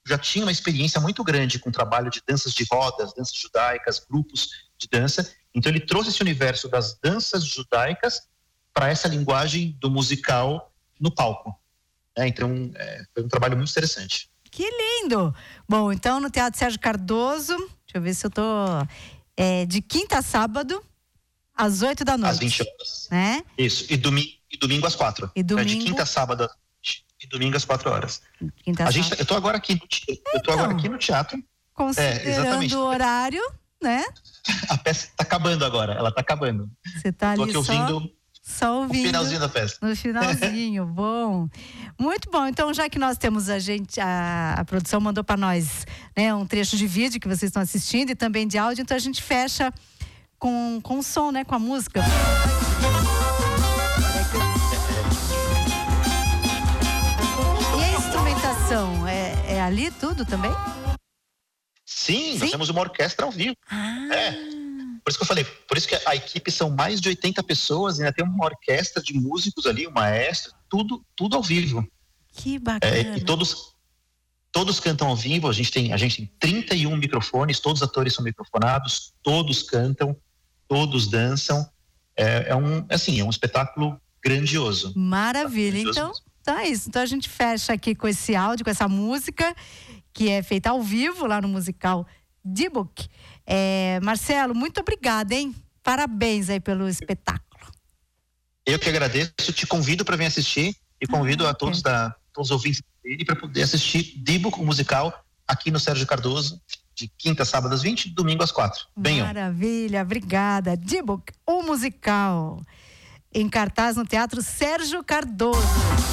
já tinha uma experiência muito grande com o trabalho de danças de rodas, danças judaicas, grupos de dança. Então ele trouxe esse universo das danças judaicas para essa linguagem do musical no palco. Então foi um trabalho muito interessante. Que lindo! Bom, então no Teatro Sérgio Cardoso, deixa eu ver se eu tô... de quinta a sábado, às 8 da noite. Às 20 horas. Né? Isso, e domingo às 4. E domingo... de quinta a sábado às 20 e domingo às 4 horas. Eu tô agora aqui no teatro. Considerando o horário, né? A peça tá acabando agora, ela tá acabando. Você tá ali só ouvindo o finalzinho da festa. No finalzinho, bom. Muito bom. Então, já que nós temos a produção mandou para nós, né, um trecho de vídeo que vocês estão assistindo e também de áudio, então a gente fecha com o som, né, com a música. E a instrumentação, é ali tudo também? Sim, nós temos uma orquestra ao vivo. Por isso que eu falei, por isso que a equipe são mais de 80 pessoas, ainda tem uma orquestra de músicos ali, um maestro, tudo ao vivo. Que bacana. E todos cantam ao vivo, a gente tem 31 microfones, todos os atores são microfonados, todos cantam, todos dançam. É um espetáculo grandioso. Maravilha. Então é isso. Então a gente fecha aqui com esse áudio, com essa música que é feita ao vivo lá no musical Dybbuk. Marcelo, muito obrigada, hein? Parabéns aí pelo espetáculo. Eu que agradeço, te convido para vir assistir e convido a todos os ouvintes dele para poder assistir Dybbuk, o musical, aqui no Sérgio Cardoso, de quinta a sábado às 20, domingo às 4. Venham. Maravilha, obrigada. Dybbuk, o musical, em cartaz no Teatro Sérgio Cardoso.